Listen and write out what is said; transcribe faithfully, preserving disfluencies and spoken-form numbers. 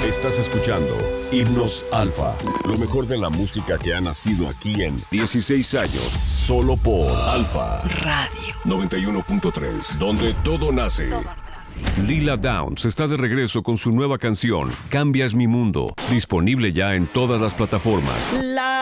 Estás escuchando Himnos Alfa, lo mejor de la música que ha nacido aquí en dieciséis años, solo por Alfa Radio noventa y uno punto tres, donde todo nace. Todo nace. Lila Downs está de regreso con su nueva canción, Cambias mi mundo, disponible ya en todas las plataformas. La